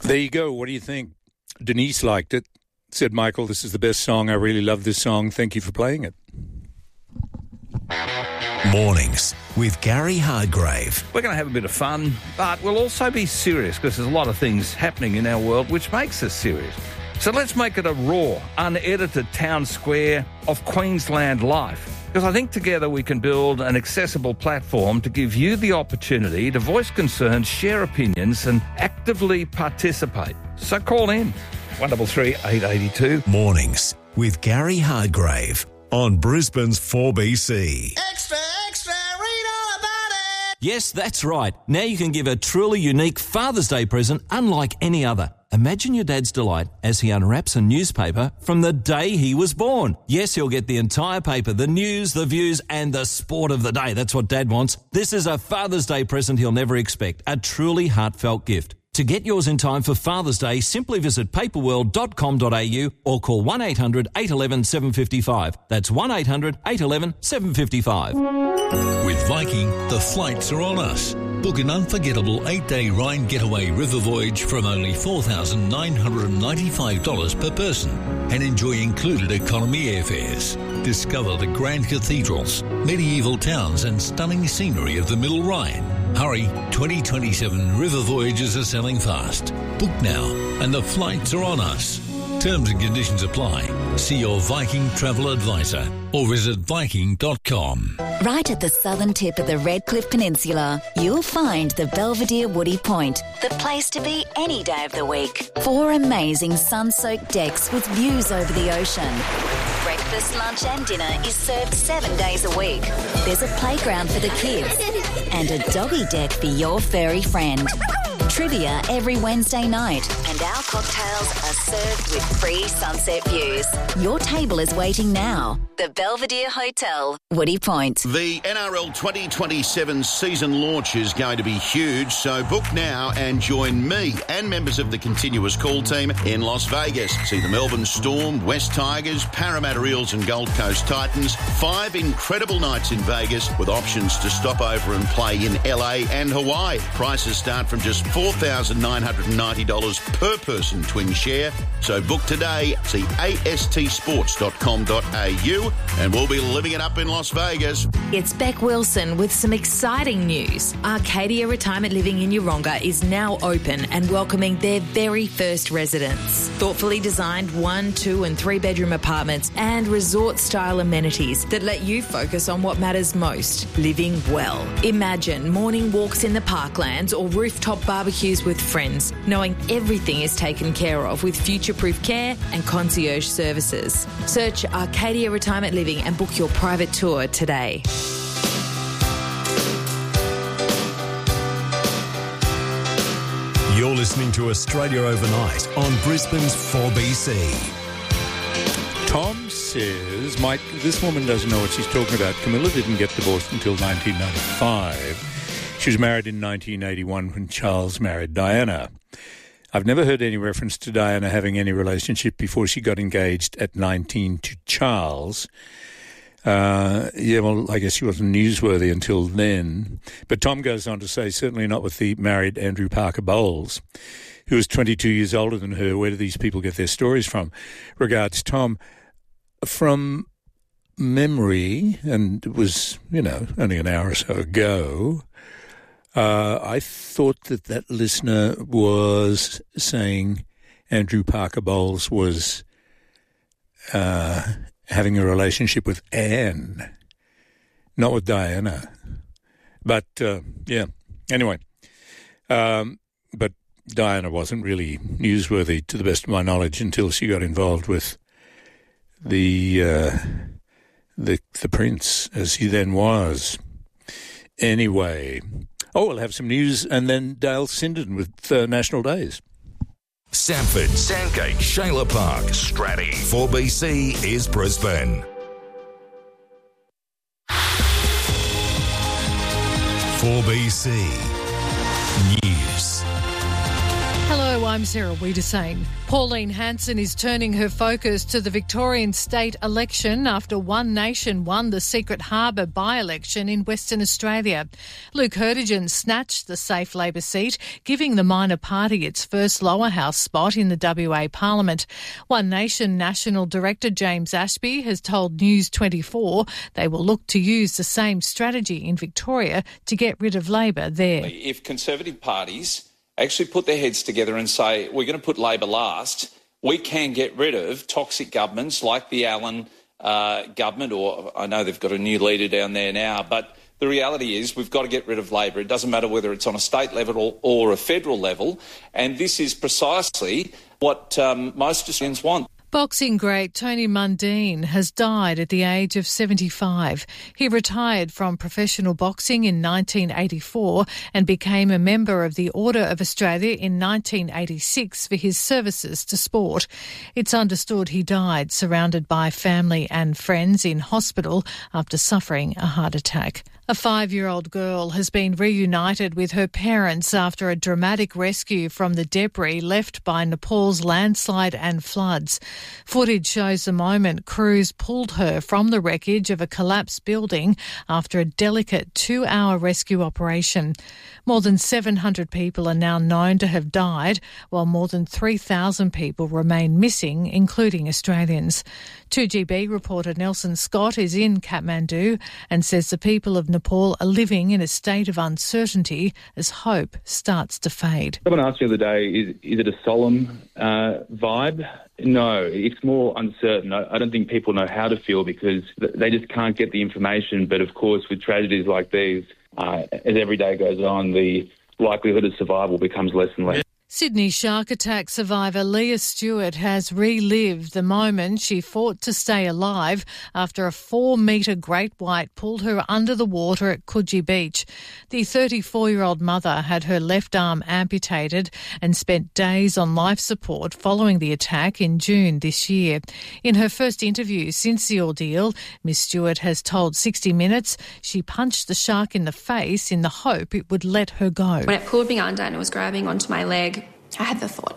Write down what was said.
There you go. What do you think? Denise liked it. Said, Michael, this is the best song. I really love this song. Thank you for playing it. Mornings with Gary Hardgrave. We're going to have a bit of fun, but we'll also be serious because there's a lot of things happening in our world which makes us serious. So let's make it a raw, unedited town square of Queensland life. Because I think together we can build an accessible platform to give you the opportunity to voice concerns, share opinions and actively participate. So call in 133 882. Mornings with Gary Hardgrave on Brisbane's 4BC. Extra, extra, read all about it. Yes, that's right. Now you can give a truly unique Father's Day present unlike any other. Imagine your dad's delight as he unwraps a newspaper from the day he was born. Yes, he'll get the entire paper, the news, the views, and the sport of the day. That's what Dad wants. This is a Father's Day present he'll never expect. A truly heartfelt gift. To get yours in time for Father's Day, simply visit paperworld.com.au or call 1800 811 755. That's 1800 811 755. With Viking, the flights are on us. Book an unforgettable 8-day Rhine getaway river voyage from only $4,995 per person and enjoy included economy airfares. Discover the grand cathedrals, medieval towns and stunning scenery of the Middle Rhine. Hurry, 2027 river voyages are selling fast. Book now and the flights are on us. Terms and conditions apply. See your Viking travel advisor or visit Viking.com. Right at the southern tip of the Redcliffe Peninsula, you'll find the Belvedere Woody Point, the place to be any day of the week. 4 amazing sun-soaked decks with views over the ocean. Breakfast, lunch and dinner is served 7 days a week. There's a playground for the kids and a doggy deck for your furry friend. Trivia every Wednesday night, and our cocktails are served with free sunset views. Your table is waiting now. The Belvedere Hotel, Woody Point. The NRL 2027 season launch is going to be huge, so book now and join me and members of the continuous call team in Las Vegas. See the Melbourne Storm, West Tigers, Parramatta Eels and Gold Coast Titans. 5 incredible nights in Vegas with options to stop over and play in LA and Hawaii. Prices start from just $4,990 per person twin share. So book today. See astsports.com.au and we'll be living it up in Las Vegas. It's Beck Wilson with some exciting news. Arcadia Retirement Living in Yeronga is now open and welcoming their very first residents. Thoughtfully designed 1, 2 and 3 bedroom apartments and resort-style amenities that let you focus on what matters most, living well. Imagine morning walks in the parklands or rooftop barbecues with friends, knowing everything is taken care of with future-proof care and concierge services. Search Arcadia Retirement Living and book your private tour today. You're listening to Australia Overnight on Brisbane's 4BC. Tom says, Mike, this woman doesn't know what she's talking about. Camilla didn't get divorced until 1995. She was married in 1981 when Charles married Diana. I've never heard any reference to Diana having any relationship before she got engaged at 19 to Charles. Well, I guess she wasn't newsworthy until then. But Tom goes on to say, certainly not with the married Andrew Parker Bowles, who was 22 years older than her. Where do these people get their stories from? Regards, Tom. From memory, and it was, only an hour or so ago, I thought that listener was saying Andrew Parker Bowles was having a relationship with Anne, not with Diana. But, anyway. But Diana wasn't really newsworthy, to the best of my knowledge, until she got involved with the prince, as he then was. Anyway... Oh, we'll have some news and then Dale Sinden with National Days. Sanford, Sandgate, Shayla Park, Stratty. 4BC is Brisbane. 4BC News. Hello, I'm Sarah Wiedesane. Pauline Hanson is turning her focus to the Victorian state election after One Nation won the Secret Harbour by-election in Western Australia. Luke Hertigan snatched the safe Labor seat, giving the minor party its first lower house spot in the WA Parliament. One Nation National Director James Ashby has told News 24 they will look to use the same strategy in Victoria to get rid of Labor there. If Conservative parties actually put their heads together and say, we're going to put Labor last, we can get rid of toxic governments like the Allen government, or I know they've got a new leader down there now, but the reality is we've got to get rid of Labor. It doesn't matter whether it's on a state level or a federal level, and this is precisely what most Australians want. Boxing great Tony Mundine has died at the age of 75. He retired from professional boxing in 1984 and became a member of the Order of Australia in 1986 for his services to sport. It's understood he died surrounded by family and friends in hospital after suffering a heart attack. A 5-year-old girl has been reunited with her parents after a dramatic rescue from the debris left by Nepal's landslide and floods. Footage shows the moment crews pulled her from the wreckage of a collapsed building after a delicate 2-hour rescue operation. More than 700 people are now known to have died, while more than 3,000 people remain missing, including Australians. 2GB reporter Nelson Scott is in Kathmandu and says the people of Nepal are living in a state of uncertainty as hope starts to fade. Someone asked me the other day, is it a solemn vibe? No, it's more uncertain. I don't think people know how to feel because they just can't get the information. But of course, with tragedies like these, as every day goes on, the likelihood of survival becomes less and less. Sydney shark attack survivor Leah Stewart has relived the moment she fought to stay alive after a 4-metre great white pulled her under the water at Coogee Beach. The 34-year-old mother had her left arm amputated and spent days on life support following the attack in June this year. In her first interview since the ordeal, Miss Stewart has told 60 Minutes she punched the shark in the face in the hope it would let her go. When it pulled me under and it was grabbing onto my leg, I had the thought,